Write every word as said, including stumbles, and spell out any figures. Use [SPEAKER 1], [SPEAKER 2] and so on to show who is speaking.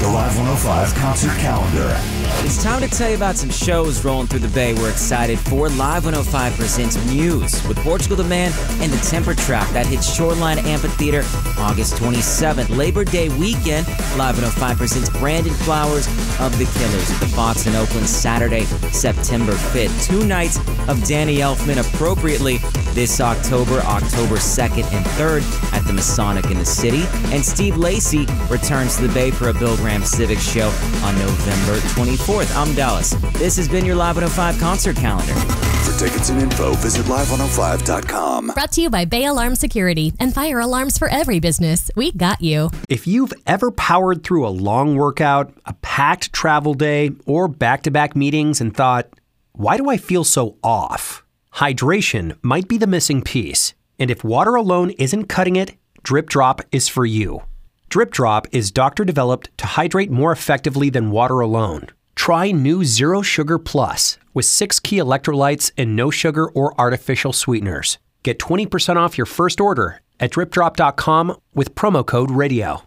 [SPEAKER 1] Live one oh five concert calendar.
[SPEAKER 2] It's time to tell you about some shows rolling through the Bay we're excited for. Live one oh five presents Muse with Portugal the Man and the Temper Trap. That hits Shoreline Amphitheater August twenty-seventh. Labor Day weekend, Live one oh five presents Brandon Flowers of the Killers at the Fox in Oakland Saturday, September fifth. Two nights of Danny Elfman appropriately this October, October second and third at the Masonic in the City. And Steve Lacy returns to the Bay for a Bill Graham Civic show on November twenty-fourth. I'm Dallas. This has been your Live one oh five concert calendar.
[SPEAKER 1] For tickets and info, visit live one oh five dot com.
[SPEAKER 3] Brought to you by Bay Alarm Security and fire alarms for every business. We got you.
[SPEAKER 4] If you've ever powered through a long workout, a packed travel day, or back-to-back meetings and thought, why do I feel so off? Hydration might be the missing piece. And if water alone isn't cutting it, Drip Drop is for you. Drip Drop is doctor-developed to hydrate more effectively than water alone. Try new Zero Sugar Plus with six key electrolytes and no sugar or artificial sweeteners. Get twenty percent off your first order at drip drop dot com with promo code radio.